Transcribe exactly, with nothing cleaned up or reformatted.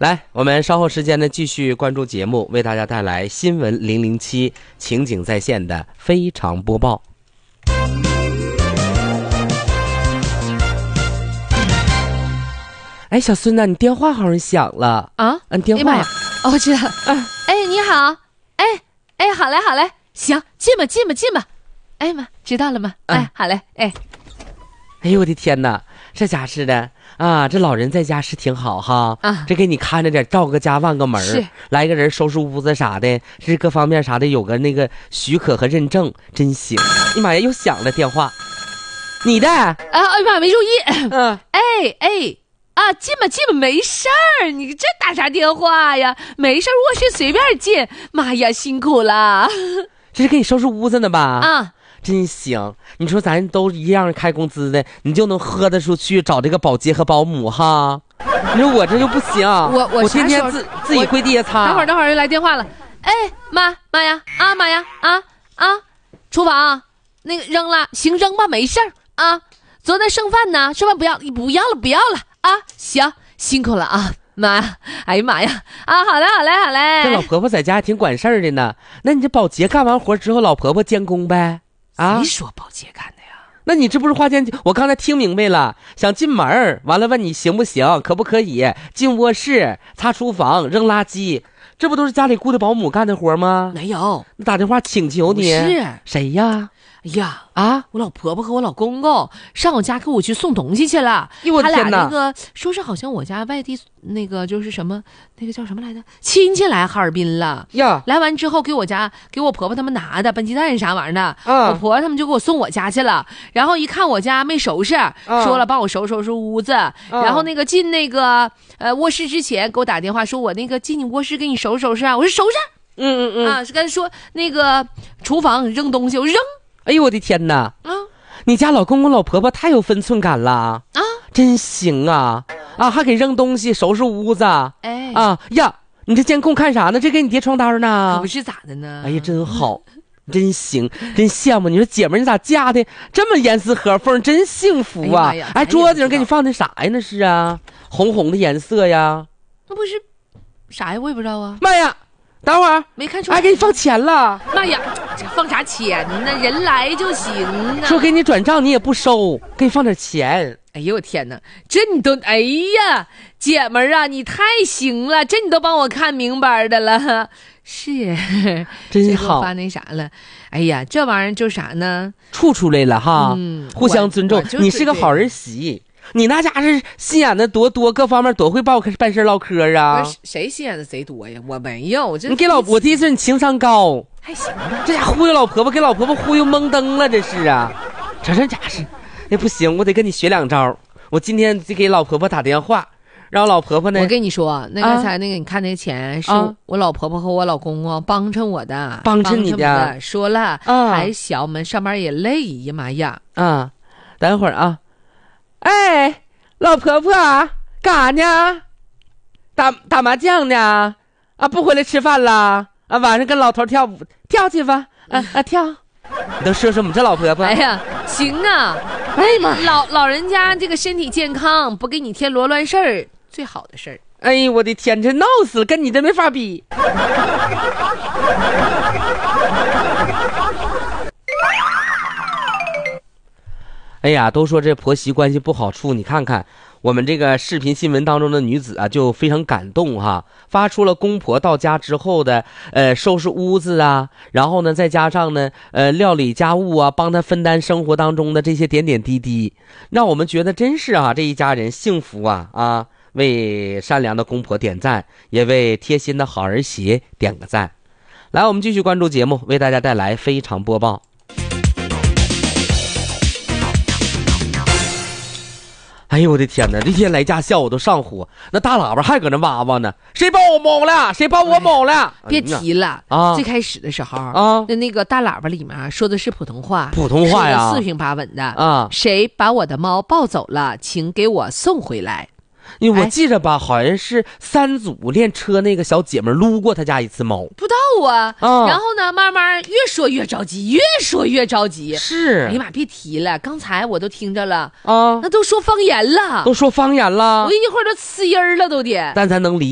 来，我们稍后时间呢继续关注节目，为大家带来新闻零零七情景再现的非常播报。哎，小孙子，你电话好像响了啊！ 嗯，电话、 哎呀，哦，我知道了。啊，哎，你好，哎哎，好嘞好嘞，行，进吧进吧进吧。哎妈，知道了吗？哎，嗯、好嘞，哎。 哎呦我的天哪，这家似的啊！这老人在家是挺好哈，啊，这给你看着点，照个家望个门，是来个人收拾屋子啥的，是各方面啥的有个那个许可和认证，真行。哎妈呀，又响了电话，你的啊？ 哎妈，没注意。 嗯， 哎哎。啊，进吧进吧，没事儿。你这打啥电话呀？没事儿，卧室随便进。妈呀，辛苦了。 这是给你收拾屋子呢吧？ 啊， 真行。你说咱都一样开工资的，你就能喝得出去找这个保洁和保姆哈？你说我这就不行。 我我我天天自自己跪地下擦。 等会儿等会儿又来电话了。哎妈妈呀啊妈呀啊啊！厨房那个扔了，行扔吧，没事儿啊。昨天剩饭呢，剩饭不要不要了不要了。啊，行，辛苦了啊，妈呀！哎呀妈呀！啊，好嘞，好嘞，好嘞。 这老婆婆在家还挺管事儿的呢。那你这保洁干完活之后，老婆婆监工呗？啊？ 谁说保洁干的呀？ 那你这不是花间？我刚才听明白了，想进门，完了问你行不行，可不可以进卧室、擦厨房、扔垃圾，这不都是家里雇的保姆干的活吗？ 没有， 那打电话请求你。 是谁呀？ 哎呀啊！ 我老婆婆和我老公公上我家给我去送东西去了。他俩那个说是好像我家外地那个就是什么那个叫什么来着亲戚来哈尔滨了呀。 来完之后给我家给我婆婆他们拿的笨鸡蛋啥玩意儿的。 啊。 我婆婆他们就给我送我家去了。然后一看我家没收拾，啊、说了帮我收拾收拾屋子。啊、然后那个进那个呃卧室之前给我打电话说我那个进你卧室给你收拾收拾啊。我说收拾。 嗯嗯嗯。 啊，是跟说那个厨房扔东西我扔。 哎呦我的天哪！ 啊， 你家老公公老婆婆太有分寸感了啊， 真行啊！啊，还给扔东西、收拾屋子。 哎啊呀，你这监控看啥呢？这给你叠床单呢？ 可不是咋的呢？ 哎呀，真好，真行，真羡慕。你说姐们儿，你咋嫁的这么严丝合缝，真幸福啊！哎，哎桌子上给你放的啥呀？那是啊，红红的颜色呀。 那不是啥呀？我也不知道啊。 妈呀！等会儿没看出来， 还给你放钱了。 妈呀，这放啥钱呢？人来就行啊。 说给你转账你也不收，给你放点钱。 哎呦我天哪，这你都哎呀，姐们儿啊，你太行了，这你都帮我看明白的了。是， 真好。 发那啥了？哎呀，这玩意儿就啥呢？ 处出来了哈， 嗯， 互相尊重。你是个好儿媳。你那家是心眼子多多，各方面多会办办事唠嗑啊！ 谁心眼子贼多呀？我没有，我这你给老婆，第一次你情商高， 还行吧？ 这家忽悠老婆婆，给老婆婆忽悠蒙登了，这是啊！这这家是，那不行，我得跟你学两招。我今天就给老婆婆打电话，让老婆婆呢。 我跟你说，那刚才那个你看那钱是我老婆婆和我老公公帮衬我的， 帮衬你的。 说了， 啊、 还小，我们上班也累呀妈呀！ 啊，等会儿啊。哎，老婆婆干啥呢？打打麻将呢？啊，不回来吃饭了？啊，晚上跟老头跳舞跳去吧？啊啊跳！你都说说我们这老婆婆？ 哎呀，行啊！ 哎呀妈， 老老人家这个身体健康，不给你添罗乱事儿，最好的事儿。 哎呀，我的天，这闹死了，跟你这没法比。哎呀，都说这婆媳关系不好处，你看看我们这个视频新闻当中的女子啊，就非常感动哈，发出了公婆到家之后的呃收拾屋子啊，然后呢再加上呢呃料理家务啊，帮她分担生活当中的这些点点滴滴，让我们觉得真是啊这一家人幸福啊啊！为善良的公婆点赞，也为贴心的好儿媳点个赞。来，我们继续关注节目，为大家带来非常播报。哎呦我的天哪，这天来驾校我都上火，那大喇叭还搁那哇哇呢，谁把我蒙了，谁把我蒙了、 哎、别提了啊！最开始的时候啊，那那个大喇叭里面说的是普通话， 普通话呀， 四平八稳的啊。 谁把我的猫抱走了，请给我送回来。 因为我记着吧、哎、好像是三组练车那个小姐妹撸过他家一次猫， 不知道啊、 嗯、 然后呢慢慢越说越着急，越说越着急， 是， 哎呀妈，别提了，刚才我都听着了啊， 那都说方言了， 都说方言了， 我一会儿都呲音了都得， 但咱能理解。